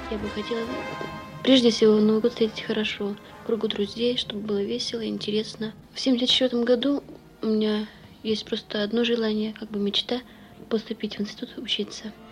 Я бы хотела прежде всего Новый год встретить хорошо, в кругу друзей, чтобы было весело и интересно. В 74 году у меня есть просто одно желание, как бы мечта, поступить в институт учиться.